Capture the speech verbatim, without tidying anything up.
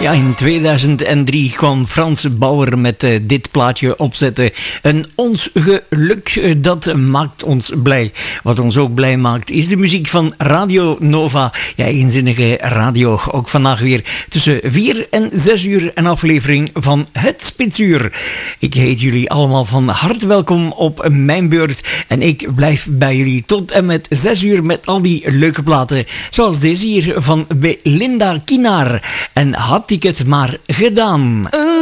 Ja, in tweeduizend drie kwam Frans Bauer met uh, dit plaatje opzetten. En ons geluk, uh, dat maakt ons blij. Wat ons ook blij maakt, is de muziek van Radio Nova. Ja, eenzinnige radio. Ook vandaag weer tussen vier en zes uur een aflevering van Het Spitsuur. Ik heet jullie allemaal van harte welkom op mijn beurt. En ik blijf bij jullie tot en met zes uur met al die leuke platen. Zoals deze hier van Belinda Kinaar. En had ik het maar gedaan.